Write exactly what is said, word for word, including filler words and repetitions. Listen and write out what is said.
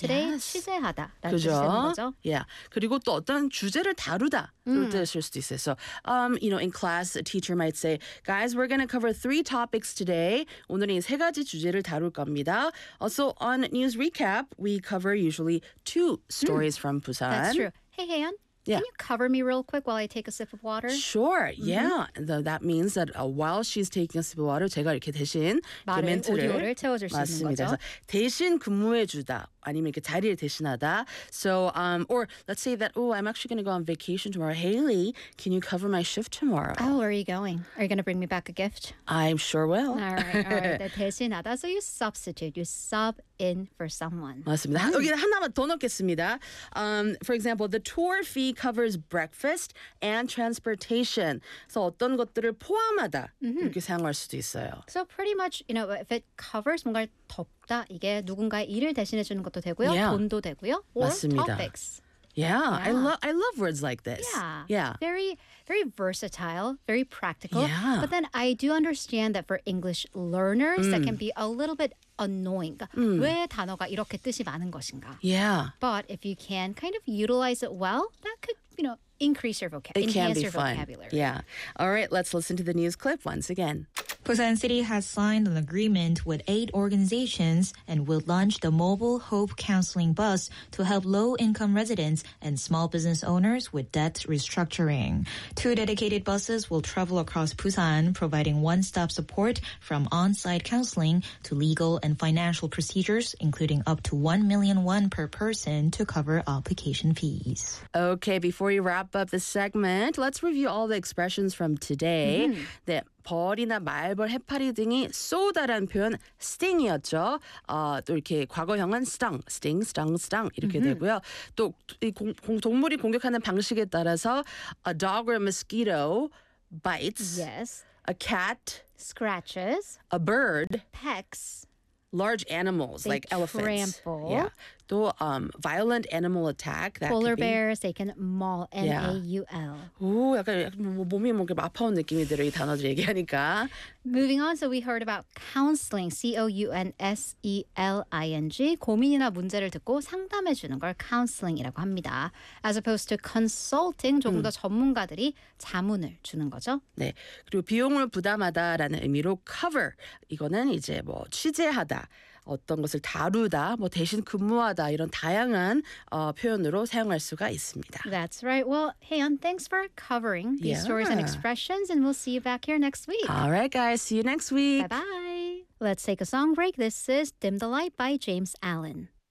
today Yes. 취재하다라는 뜻이 그죠? 되는 거죠. Yeah. 그리고 또 어떤 주제를 다루다. 음. 뜻일 수도 있어요. So, um, you know, in class, a teacher might say, guys, we're going to cover three topics today. 오늘은 이 세 가지 주제를 다룰 겁니다. Also, on news recap, we cover usually two stories from Busan. That's true. Hey, Haeyeon, Yeah. can you cover me real quick while I take a sip of water? Sure, yeah. Mm-hmm. That means that uh, while she's taking a sip of water, 제가 이렇게 대신 말을, 이렇게 멘트를 오디오를 채워줄 수 있는 맞습니다. 거죠. 그래서 대신 근무해주다. 아니면 이렇게 자리를 대신하다. So, um, or let's say that, oh, I'm actually going to go on vacation tomorrow. Haley, can you cover my shift tomorrow? Oh, where are you going? Are you going to bring me back a gift? I sure will. All right, all right. 네, 대신하다. So you substitute, you sub in for someone. 맞습니다. 여기 하나만 더 넣겠습니다. Um, for example, the tour fee covers breakfast and transportation. 그래서 어떤 것들을 포함하다 이렇게 사용할 수도 있어요. So pretty much, you know, if it covers 뭔가를 덮다, 이게 누군가의 일을 대신해 주는 것도 되고요, Yeah. 돈도 되고요, or 맞습니다. topics. Yeah, I Yeah. love I love words like this. Yeah. Yeah. Very, very versatile, very practical. Yeah. But then I do understand that for English learners, that can be a little bit annoying. 왜 단어가 이렇게 뜻이 많은 것인가? Yeah. But if you can kind of utilize it well, that could, you know, increase your vocabulary, It can enhance be your fun. vocabulary. Yeah. All right, let's listen to the news clip once again. Busan City has signed an agreement with eight organizations and will launch the Mobile Hope Counseling Bus to help low-income residents and small business owners with debt restructuring. Two dedicated buses will travel across Busan, providing one-stop support from on-site counseling to legal and financial procedures, including up to one million won per person to cover application fees. Okay, before we wrap up this segment, let's review all the expressions from today. Mm-hmm. 네, 벌이나 말벌, 해파리 등이 쏘다라는 표현 sting이었죠. 어, 또 이렇게 과거형은 stung, sting, stung, stung 이렇게 Mm-hmm. 되고요. 또 이 공, 공, 동물이 공격하는 방식에 따라서 a dog or a mosquito bites, Yes. a cat, Scratches, a bird, pecks, large animals They like elephants. trample. Yeah. 또 um, violent animal attack. That polar could be. bears, they can maul, Yeah. M A U L. 오, 약간, 약간 뭐 몸이 뭔가 아파온 느낌이 들어요. 이 단어들 얘기하니까. Moving on, so we heard about counseling, C O U N S E L I N G. 고민이나 문제를 듣고 상담해 주는 걸 counseling이라고 합니다. As opposed to consulting, 조금 더 전문가들이 자문을 주는 거죠. 네. 그리고 비용을 부담하다라는 의미로 cover. 이거는 이제 뭐 취재하다, 어떤 것을 다루다, 뭐 대신 근무하다 이런 다양한 어, 표현으로 사용할 수가 있습니다. That's right. Well, Haeyeon, thanks for covering these Yeah. stories and expressions, and we'll see you back here next week. All right, guys. See you next week. Bye-bye. Let's take a song break. This is Dim the Light by James Allen.